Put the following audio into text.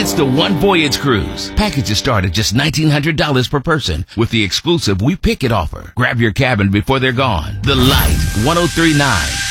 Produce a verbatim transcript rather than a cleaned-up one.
It's the One Voyage Cruise. Packages start at just nineteen hundred dollars per person with the exclusive We Pick It offer. Grab your cabin before they're gone. The Light, one oh three point nine.